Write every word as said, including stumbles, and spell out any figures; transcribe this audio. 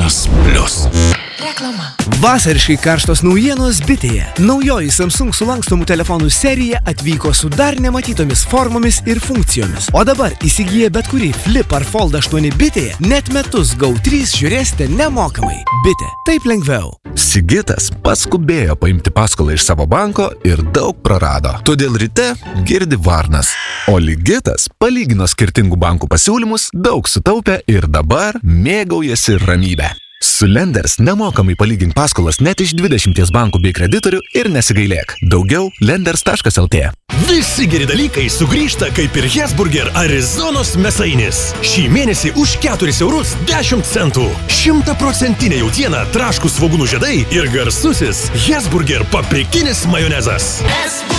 Vienas plius. Reklama. Vasariškai karštos naujienos bitėje. Naujoji Samsung sulankstomų telefonų serija atvyko su dar nematytomis formomis ir funkcijomis. O dabar įsigiję bet kurį Flip ar Fold aštuoni bitėje, net metus Go trys žiūrėsite nemokamai. Bitė. Taip lengviau. Sigitas paskubėjo paimti paskolą iš savo banko ir daug prarado. Todėl ryte girdi varnas. O Ligitas palygino skirtingų bankų pasiūlymus, daug sutaupė ir dabar mėgaujasi ramybę. Su Lenders nemokamai palygink paskolas net iš dvidešimties bankų bei kreditorių ir nesigailėk. Daugiau lenders taškas el tė. Visi geri dalykai sugrįžta kaip ir Hesburger Arizonos mėsainis. Šį mėnesį už keturis eurus dešimt centų. Šimtaprocentinė jautiena, traškūs svogūnų žiedai ir garsusis Hesburger paprikinis majonezas.